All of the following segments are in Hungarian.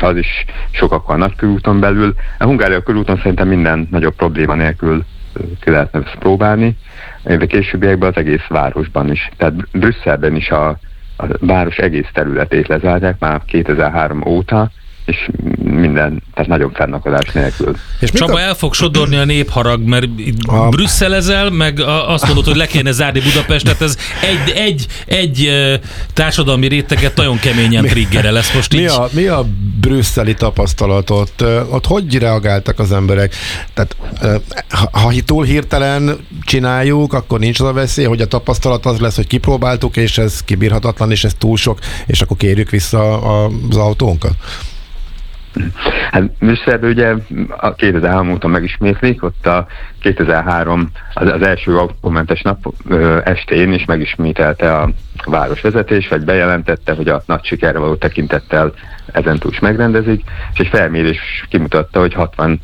hogyha az is sokak van nagy körúton belül. A Hungária körúton szerintem minden nagyobb probléma nélkül ki lehetne ezt próbálni, de későbbiekben az egész városban is. Tehát Brüsszelben is a város egész területét lezárják már 2003 óta, és minden, tehát nagyobb fennakadás nélkül. És Csaba, el fog sodorni a népharag, mert brüsszelezel, meg azt mondod, hogy le kéne zárni Budapestet, ez egy társadalmi réteget nagyon keményen triggerel, lesz most így. Mi a brüsszeli tapasztalatot? Ott hogy reagáltak az emberek? Tehát ha túl hirtelen csináljuk, akkor nincs az a veszély, hogy a tapasztalat az lesz, hogy kipróbáltuk, és ez kibírhatatlan, és ez túl sok, és akkor kérjük vissza az autónkat? Hát Brüsszelben ugye a 2003 óta megismétlik, ott a 2003 az első autómentes nap estén is megismételte a városvezetés, vagy bejelentette, hogy a nagy sikerre való tekintettel ezentúl is megrendezik, és egy felmérés kimutatta, hogy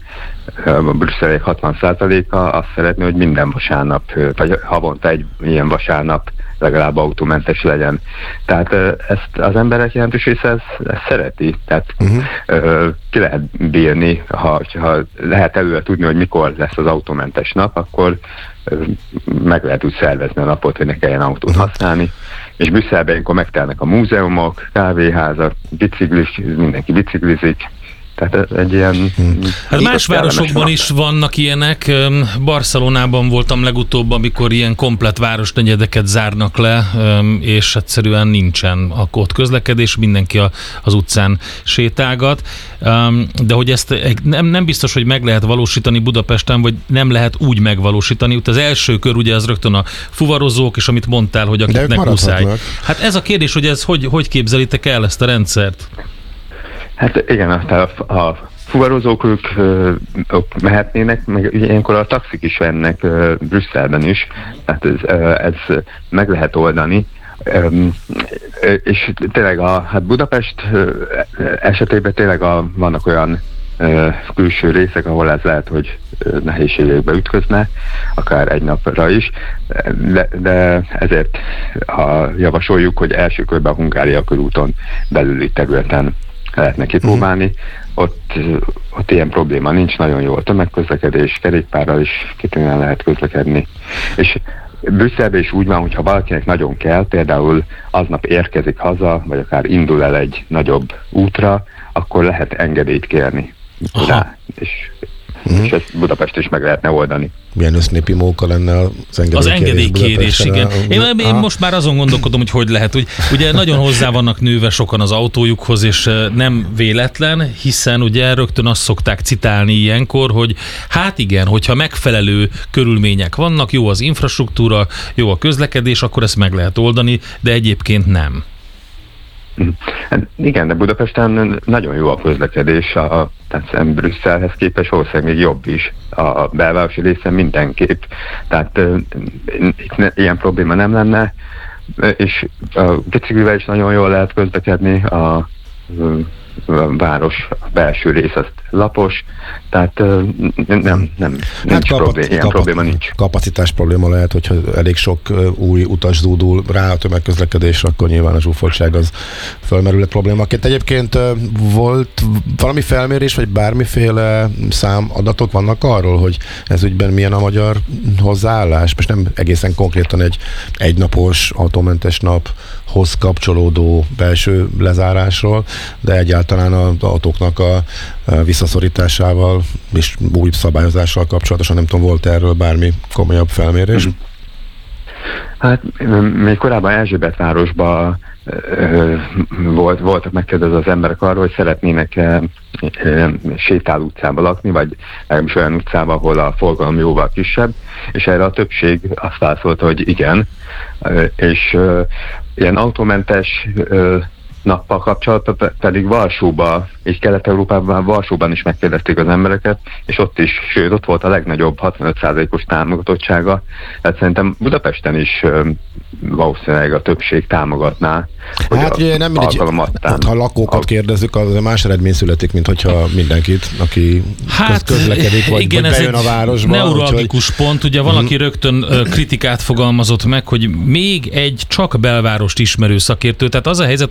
a brüsszeliek 60%-a azt szeretné, hogy minden vasárnap, vagy havonta egy ilyen vasárnap legalább autómentes legyen. Tehát ezt az emberek jelentős része ezt szereti. Tehát ki lehet bírni, ha lehet előre tudni, hogy mikor lesz az autómentes nap, akkor meg lehet úgy szervezni a napot, hogy ne kelljen autót használni. És Brüsszelben, amikor megtelnek a múzeumok, kávéházak, mindenki biciklizik. Tehát egy ilyen... Hát más városokban is vannak ilyenek. Barcelonában voltam legutóbb, amikor ilyen komplett városnegyedeket zárnak le, és egyszerűen nincsen ott közlekedés, mindenki az utcán sétálgat. De hogy ezt nem biztos, hogy meg lehet valósítani Budapesten, vagy nem lehet úgy megvalósítani. Ott az első kör ugye az rögtön a fuvarozók, és amit mondtál, hogy akiknek muszáj. Hát ez a kérdés, hogy ez hogy képzelitek el ezt a rendszert? Hát igen, a fuvarozók ők mehetnének, meg ilyenkor a taxik is vennek Brüsszelben is, tehát ez meg lehet oldani. És tényleg hát Budapest esetében tényleg vannak olyan külső részek, ahol ez lehet, hogy nehézségekbe ütközne, akár egy napra is, de ezért javasoljuk, hogy első körben a Hungária körúton belüli területen lehetne kipróbálni. Ott ilyen probléma nincs, nagyon jó a tömegközlekedés, kerékpárral is kitűnően lehet közlekedni. És Brüsszelben is úgy van, hogyha valakinek nagyon kell, például aznap érkezik haza, vagy akár indul el egy nagyobb útra, akkor lehet engedélyt kérni rá, és ezt Budapest is meg lehetne oldani. Milyen össznépi móka lenne az engedélykérés, igen. Én most már azon gondolkodom, hogy lehet. Ugye nagyon hozzá vannak nőve sokan az autójukhoz, és nem véletlen, hiszen ugye rögtön azt szokták citálni ilyenkor, hogy hát igen, hogyha megfelelő körülmények vannak, jó az infrastruktúra, jó a közlekedés, akkor ezt meg lehet oldani, de egyébként nem. Hát igen, de Budapesten nagyon jó a közlekedés, tehát Brüsszelhez képest valószínűleg még jobb is a belvárosi részen mindenképp. Tehát itt ilyen probléma nem lenne, és a biciklivel is nagyon jól lehet közlekedni, a város belső rész az lapos, tehát nincs probléma nincs. Kapacitás probléma lehet, hogyha elég sok új utas zúdul rá a tömegközlekedésre, akkor nyilván a zsúfoltság az fölmerül a problémaként. Egyébként volt valami felmérés, vagy bármiféle számadatok vannak arról, hogy ez ügyben milyen a magyar hozzáállás? Most nem egészen konkrétan egy egynapos autómentes naphoz kapcsolódó belső lezárásról, de egyáltalán az autóknak a visszaszorításával és új szabályozással kapcsolatosan, nem tudom, volt erről bármi komolyabb felmérés? Hát még korábban Erzsébetvárosban voltak megkérdezve az emberek arról, hogy szeretnének sétáló utcában lakni, vagy legalábbis olyan utcában, ahol a forgalom jóval kisebb, és erre a többség azt válaszolta, hogy igen, és ilyen autómentes nappal kapcsolatban pedig Varsóban, és Kelet-Európában, Varsóban is megkérdezték az embereket, és ott is, sőt, ott volt a legnagyobb 65%-os támogatottsága. Tehát szerintem Budapesten is valószínűleg a többség támogatná. Hát ugye nem mindegy, ha lakókat kérdezzük, az más eredmény születik, mint hogyha mindenkit, aki közlekedik, vagy igen, bejön a városba. Neuralgikus pont, ugye valaki rögtön kritikát fogalmazott meg, hogy még egy csak belvárost ismerő szakértő, tehát az a helyzet, hogy hiába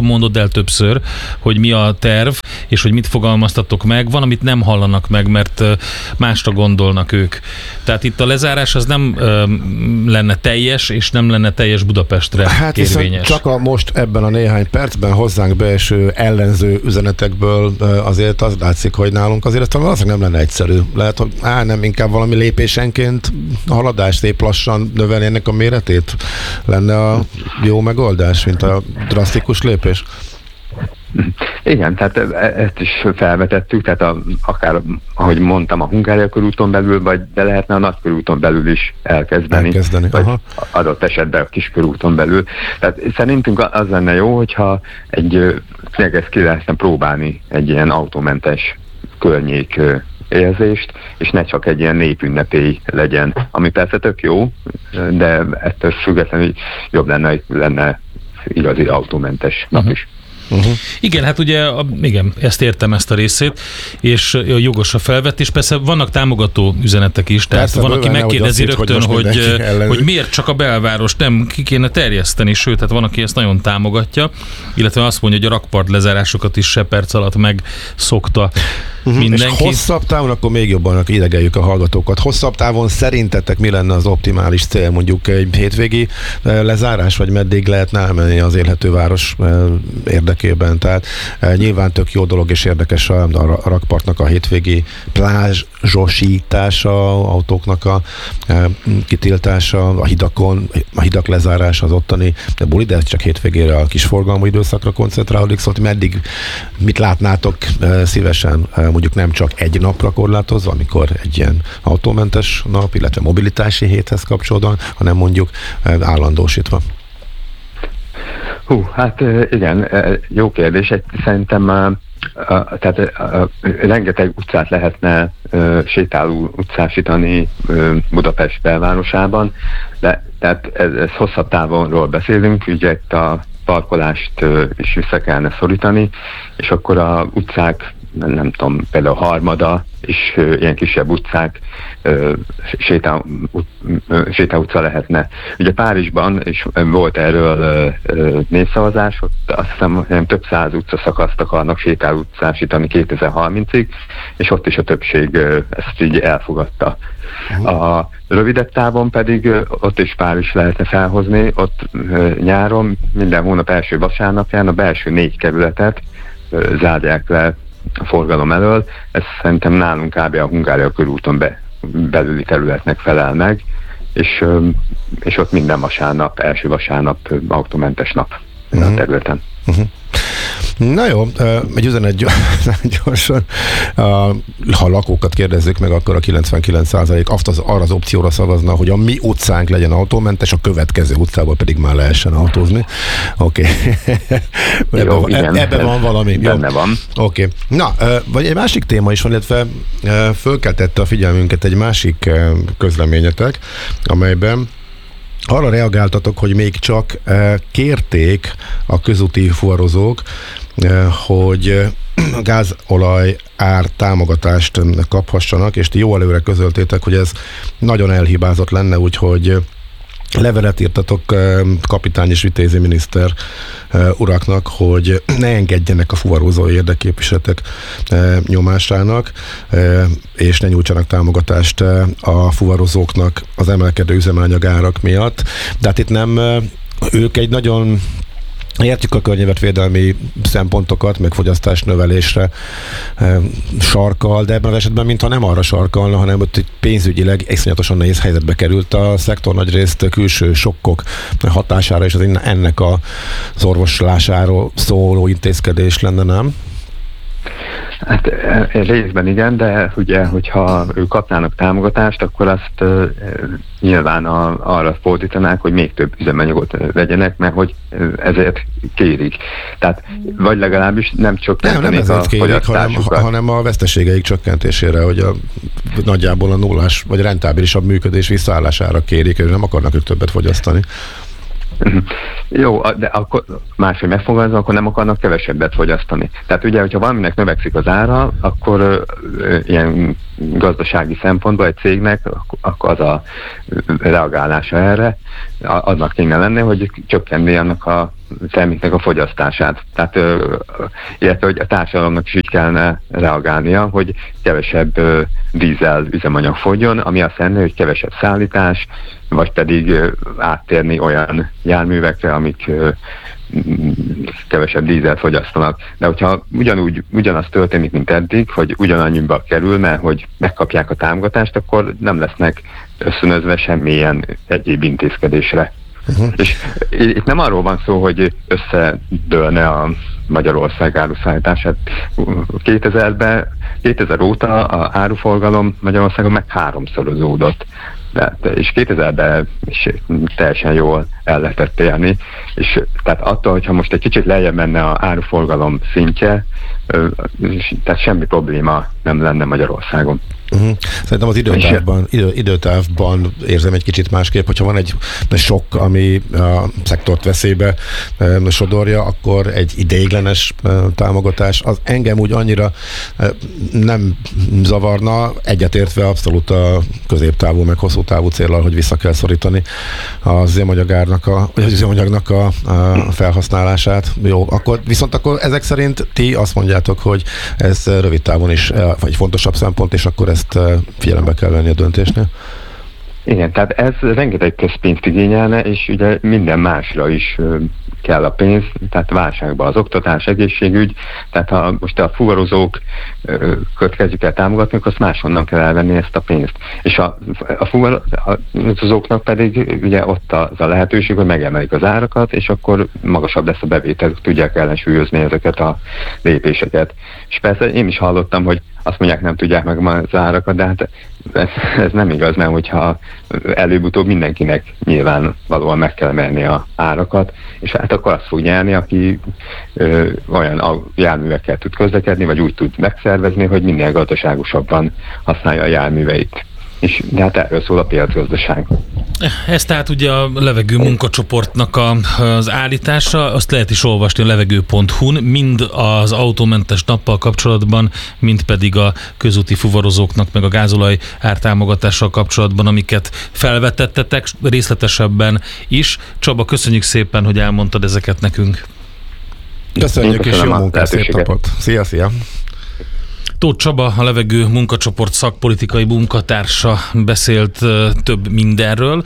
mondod el többször, hogy mi a terv, és hogy mit fogalmaztatok meg. Van, amit nem hallanak meg, mert másra gondolnak ők. Tehát itt a lezárás az nem lenne teljes, és nem lenne teljes Budapestre hát érvényes. Csak a most ebben a néhány percben hozzánk beeső ellenző üzenetekből azért az látszik, hogy nálunk azért valószínűleg nem lenne egyszerű. Lehet, hogy nem inkább valami lépésenként haladás, szép lassan növelni ennek a méretét lenne a jó megoldás, mint a drasztikus lépés. Igen, tehát ezt is felvetettük, tehát akár, ahogy mondtam, a Hungária körúton belül, de lehetne a Nagykörúton belül is elkezdeni. Vagy aha. Adott esetben a Kiskörúton belül. Tehát szerintünk az lenne jó, hogyha ezt ki lehetne próbálni egy ilyen autómentes környék érzést, és ne csak egy ilyen népünnepély legyen, ami persze tök jó, de ettől függetlenül jobb lenne igazi autómentes nap is. Igen, hát ugye, igen, ezt értem, ezt a részét, és jogos a felvetés. Persze vannak támogató üzenetek is, tehát persze, van, aki megkérdezi rögtön, hogy miért csak a belvárost nem ki kéne terjeszteni, sőt, hát van, aki ezt nagyon támogatja, illetve azt mondja, hogy a rakpart lezárásokat is se perc alatt megszokta mindenki. És hosszabb távon, akkor még jobban idegeljük a hallgatókat. Hosszabb távon szerintetek mi lenne az optimális cél? Mondjuk egy hétvégi lezárás, vagy meddig lehetne elmenni az élhető város érdekében? Tehát nyilván tök jó dolog és érdekes a rakpartnak a hétvégi plázsosítása, autóknak a kitiltása, a hidakon, a hidak lezárása, az ottani buli, de ez csak hétvégére a kisforgalmú időszakra koncentrálódik, szóval meddig mit látnátok szívesen, mondjuk nem csak egy napra korlátozva, amikor egy ilyen autómentes nap, illetve mobilitási héthez kapcsolódóan, hanem mondjuk állandósítva. Hát igen, jó kérdés. Szerintem tehát rengeteg utcát lehetne sétáló utcásítani Budapest belvárosában, de tehát ez hosszabb távolról beszélünk, ugye itt a parkolást is vissza kellene szorítani, és akkor a utcák, nem tudom, például Harmada és ilyen kisebb utcák, sétál utca lehetne. Ugye Párizsban is volt erről népszavazás, ott azt hiszem, hogy több száz utcaszakaszt akarnak sétál utcásítani 2030-ig, és ott is a többség ezt így elfogadta. A rövidebb távon pedig ott is Párizs lehetne felhozni, ott nyáron minden hónap első vasárnapján a belső 4 kerületet zárják le a forgalom elől. Ez szerintem nálunk kb. A Hungária körúton belüli területnek felel meg, és ott minden vasárnap, első vasárnap autómentes nap a területen. Na jó, egy üzenet gyorsan. Ha lakókat kérdezzük meg, akkor a 99% arra az opcióra szavazna, hogy a mi utcánk legyen autómentes, a következő utcában pedig már lehessen autózni. Oké. Ebben van valami. Benne van. Oké. Na, vagy egy másik téma is van, illetve fölkeltette a figyelmünket egy másik közleményetek, amelyben arra reagáltatok, hogy még csak kérték a közúti fuvarozók, hogy gázolaj ár támogatást kaphassanak, és ti jó előre közöltétek, hogy ez nagyon elhibázott lenne, úgyhogy levelet írtatok kapitány és vitézi miniszter uraknak, hogy ne engedjenek a fuvarozói érdekképviseletek nyomásának, és ne nyújtsanak támogatást a fuvarozóknak az emelkedő üzemanyagárak miatt. De hát itt nem, ők egy nagyon értjük a környezetvédelmi szempontokat, meg fogyasztás növelésre sarkal, de ebben az esetben mintha nem arra sarkalna, hanem ott pénzügyileg iszonyatosan nehéz helyzetbe került a szektor nagyrészt külső sokkok hatására, és az ennek az orvoslásáról szóló intézkedés lenne, nem? Hát részben igen, de ugye, hogyha ők kapnának támogatást, akkor azt nyilván arra fordítanák, hogy még több üzemanyagot vegyenek, mert hogy ezért kérik. Tehát vagy legalábbis nem csökkentenék a fogyasztásukat. Hanem a veszteségeik csökkentésére, hogy nagyjából a nullás vagy rentábilisabb működés visszaállására kérik, és nem akarnak ők többet fogyasztani. Jó, de akkor máshogy megfogalmazva, akkor nem akarnak kevesebbet fogyasztani. Tehát ugye, hogyha valaminek növekszik az ára, akkor ilyen gazdasági szempontból egy cégnek akkor az a reagálása erre, annak kéne lenni, hogy csökkenni annak a terméknek a fogyasztását. Tehát illetve, hogy a társadalomnak is így kellene reagálnia, hogy kevesebb dízel üzemanyag fogjon, ami azt jelenti, hogy kevesebb szállítás, vagy pedig áttérni olyan járművekre, amik kevesebb dízelt fogyasztanak. De hogyha ugyanaz történik, mint eddig, hogy ugyanannyiba kerül, mert hogy megkapják a támogatást, akkor nem lesznek ösztönözve semmilyen egyéb intézkedésre. És itt nem arról van szó, hogy összedőlne a Magyarország áruszállítását. 2000 óta a áruforgalom Magyarországon meg 3-szorozódott. És 2000-ben is teljesen jól el lehetett élni, és tehát attól, hogyha most egy kicsit lejjebb menne az áruforgalom szintje, tehát semmi probléma nem lenne Magyarországon. Szerintem az időtávban érzem egy kicsit másképp, hogyha van egy sok, ami a szektort veszélybe sodorja, akkor egy ideiglenes támogatás, az engem úgy annyira nem zavarna, egyetértve abszolút a középtávú, meg hosszú távú céllal, hogy vissza kell szorítani az üzemanyagnak a felhasználását. Jó, viszont akkor ezek szerint ti azt mondjátok, hogy ez rövid távon is, vagy fontosabb szempont, és akkor ezt figyelembe kell venni a döntésnél? Igen, tehát ez rengeteg közpénzt igényelne, és ugye minden másra is kell a pénz, tehát válságban az oktatás, egészségügy, tehát ha most a fuvarozók kezdjük el támogatni, akkor azt máshonnan kell elvenni ezt a pénzt. És a fuvarozóknak pedig ugye ott az a lehetőség, hogy megemelik az árakat, és akkor magasabb lesz a bevétel, tudják ellensúlyozni ezeket a lépéseket. És persze én is hallottam, hogy azt mondják, nem tudják meg az árakat, de hát ez nem igaz, mert hogyha előbb-utóbb mindenkinek nyilvánvalóan meg kell emelni az árakat, és hát akkor azt fog nyerni, aki olyan járművekkel tud közlekedni, vagy úgy tud megszervezni, hogy minél gazdaságosabban használja a járműveit. De hát erről szól a piacgazdaság. Ez tehát ugye a levegő munkacsoportnak az állítása, azt lehet is olvasni a levegő.hu-n, mind az autómentes nappal kapcsolatban, mind pedig a közúti fuvarozóknak, meg a gázolaj ártámogatással kapcsolatban, amiket felvetettetek részletesebben is. Csaba, köszönjük szépen, hogy elmondtad ezeket nekünk. Köszönjük, és jó munkát, szép napot. Szia! Tóth Csaba, a levegő munkacsoport szakpolitikai munkatársa beszélt több mindenről,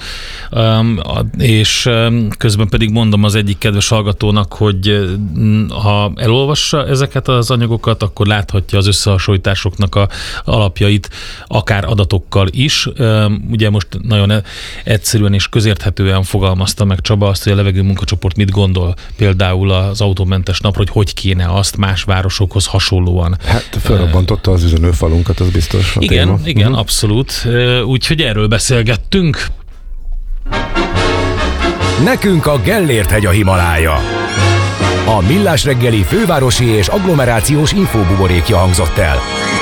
és közben pedig mondom az egyik kedves hallgatónak, hogy ha elolvassa ezeket az anyagokat, akkor láthatja az összehasonlításoknak a alapjait, akár adatokkal is. Ugye most nagyon egyszerűen és közérthetően fogalmazta meg Csaba azt, hogy a levegő munkacsoport mit gondol például az autómentes napra, hogy kéne azt más városokhoz hasonlóan. Hát felrobbantotta az üzenőfalunkat, az biztos a téma. Igen, abszolút. Úgyhogy erről beszélgettünk. Nekünk a Gellért-hegy a Himalája. A Millás reggeli fővárosi és agglomerációs infóbuborékja hangzott el.